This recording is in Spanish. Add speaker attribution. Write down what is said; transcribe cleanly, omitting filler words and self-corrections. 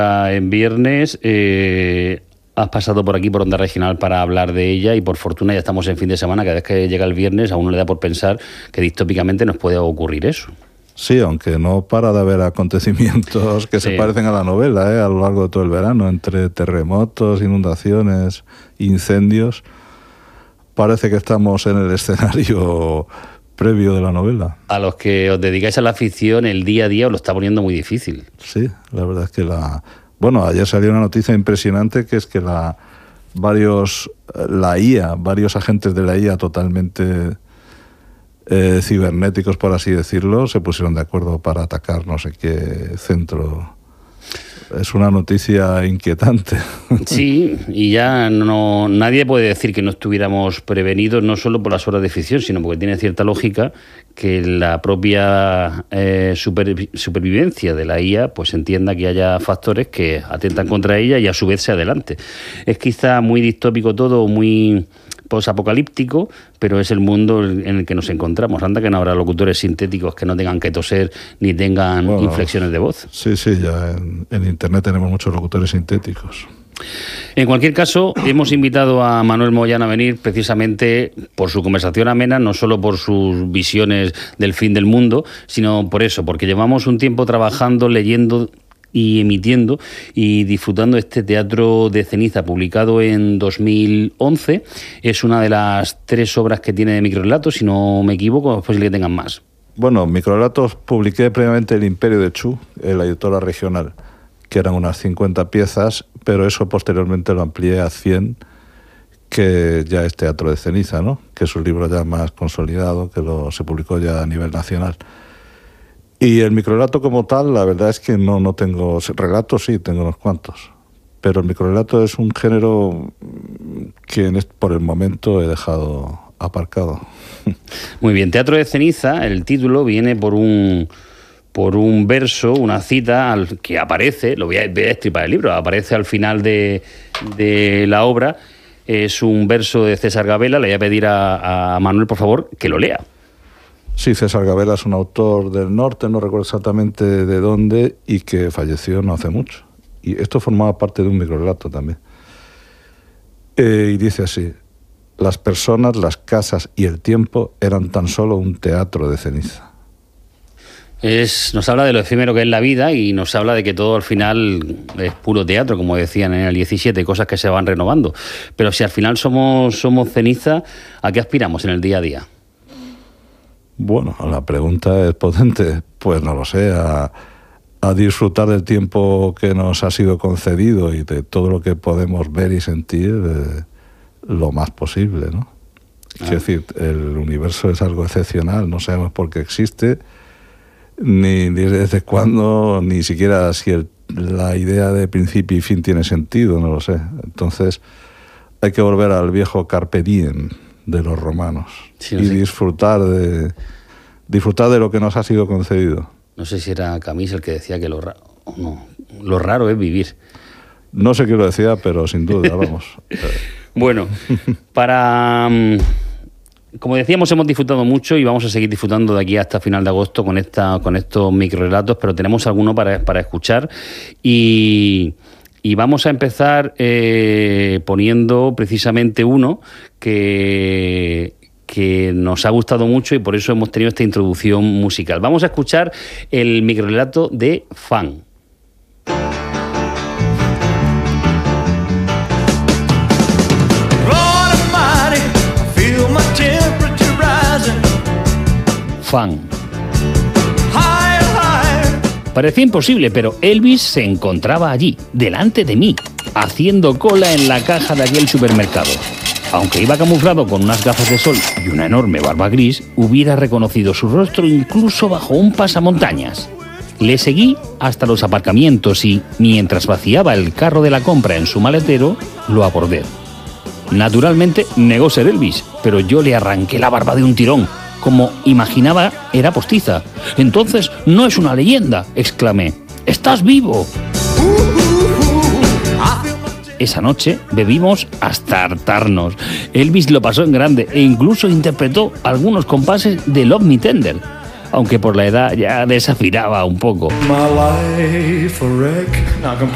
Speaker 1: En viernes has pasado por aquí, por Onda Regional, para hablar de ella, y por fortuna ya estamos en fin de semana. Cada vez que llega el viernes a uno le da por pensar que distópicamente nos puede ocurrir eso.
Speaker 2: Sí, aunque no para de haber acontecimientos que se parecen a la novela, a lo largo de todo el verano, entre terremotos, inundaciones, incendios. Parece que estamos en el escenario previo de la novela. A
Speaker 1: los que os dedicáis a la ficción, el día a día os lo está poniendo muy difícil.
Speaker 2: Sí, la verdad es que ayer salió una noticia impresionante, que es que varios agentes de la IA totalmente cibernéticos, por así decirlo, se pusieron de acuerdo para atacar no sé qué centro. Es una noticia inquietante. Sí, y ya nadie puede decir que no estuviéramos prevenidos, no solo por las obras de ficción, sino porque tiene cierta lógica que la propia supervivencia de la IA pues entienda que haya factores que atentan contra ella y a su vez se adelante. Es quizá muy distópico todo, muy posapocalíptico, pero es el mundo en el que nos encontramos. Anda que no habrá locutores sintéticos que no tengan que toser ni tengan inflexiones de voz. Sí, ya en Internet tenemos muchos locutores sintéticos. En cualquier caso, hemos invitado a Manuel Moyán a venir precisamente por su conversación amena, no solo por sus visiones del fin del mundo, sino por eso, porque llevamos un tiempo trabajando, leyendo y emitiendo y disfrutando este Teatro de Ceniza, publicado en 2011. Es una de las 3 obras que tiene de microrelatos, si no me equivoco, es posible que tengan más. Bueno, microrelatos publiqué previamente El Imperio de Chu, la editora regional, que eran unas 50 piezas, pero eso posteriormente lo amplié a 100, que ya es Teatro de Ceniza, ¿no? Que es un libro ya más consolidado, que se publicó ya a nivel nacional. Y el microrelato como tal, la verdad es que no tengo relatos, sí, tengo unos cuantos. Pero el microrelato es un género que por el momento he dejado aparcado. Muy bien, Teatro de Ceniza, el título viene por un verso, una cita que aparece, voy a destripar el libro, aparece al final de la obra. Es un verso de César Gabela. Le voy a pedir a Manuel, por favor, que lo lea. Sí, César Gabela es un autor del norte, no recuerdo exactamente de dónde, y que falleció no hace mucho. Y esto formaba parte de un microrelato también. Y dice así: las personas, las casas y el tiempo eran tan solo un teatro de ceniza. Nos habla de lo efímero que es la vida, y nos habla de que todo al final es puro teatro, como decían en el 17, cosas que se van renovando. Pero si al final somos ceniza, ¿a qué aspiramos en el día a día? Bueno, la pregunta es potente. Pues no lo sé, a disfrutar del tiempo que nos ha sido concedido y de todo lo que podemos ver y sentir lo más posible, ¿no? Es decir, el universo es algo excepcional, no sabemos por qué existe, ni desde cuándo, ni siquiera si la idea de principio y fin tiene sentido, no lo sé. Entonces hay que volver al viejo carpe diem de los romanos, sí, y disfrutar de lo que nos ha sido concedido. No sé si era Camus el que decía que lo raro es vivir. No sé qué lo decía, pero sin duda, vamos. Bueno, como decíamos, hemos disfrutado mucho y vamos a seguir disfrutando de aquí hasta final de agosto con estos microrelatos, pero tenemos alguno para escuchar y vamos a empezar poniendo precisamente uno que nos ha gustado mucho y por eso hemos tenido esta introducción musical. Vamos a escuchar el microrelato de Fan. Fan. Parecía imposible, pero Elvis se encontraba allí, delante de mí, haciendo cola en la caja de aquel supermercado. Aunque iba camuflado con unas gafas de sol y una enorme barba gris, hubiera reconocido su rostro incluso bajo un pasamontañas. Le seguí hasta los aparcamientos y, mientras vaciaba el carro de la compra en su maletero, lo abordé. Naturalmente negó ser Elvis, pero yo le arranqué la barba de un tirón. Como imaginaba, era postiza. «Entonces no es una leyenda», exclamé. «¡Estás vivo!». Esa noche bebimos hasta hartarnos. Elvis lo pasó en grande e incluso interpretó algunos compases de Love Me Tender, aunque por la edad ya desafinaba un poco.